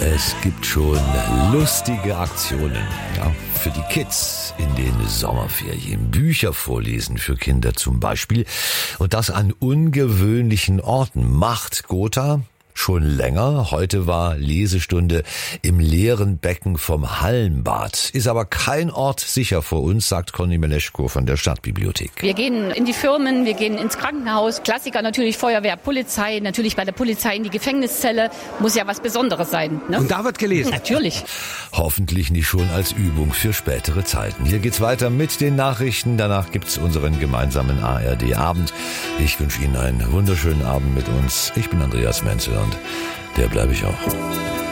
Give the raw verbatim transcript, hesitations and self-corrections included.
Es gibt schon lustige Aktionen, ja, für die Kids in den Sommerferien. Bücher vorlesen für Kinder zum Beispiel. Und das an ungewöhnlichen Orten. Macht Gotha schon länger. Heute war Lesestunde im leeren Becken vom Hallenbad. Ist aber kein Ort sicher vor uns, sagt Conny Meleschko von der Stadtbibliothek. Wir gehen in die Firmen, wir gehen ins Krankenhaus. Klassiker natürlich Feuerwehr, Polizei. Natürlich bei der Polizei in die Gefängniszelle. Muss ja was Besonderes sein. Ne? Und da wird gelesen. Natürlich. Hoffentlich nicht schon als Übung für spätere Zeiten. Hier geht's weiter mit den Nachrichten. Danach gibt's unseren gemeinsamen A R D-Abend. Ich wünsche Ihnen einen wunderschönen Abend mit uns. Ich bin Andreas Menzel und der bleibe ich auch.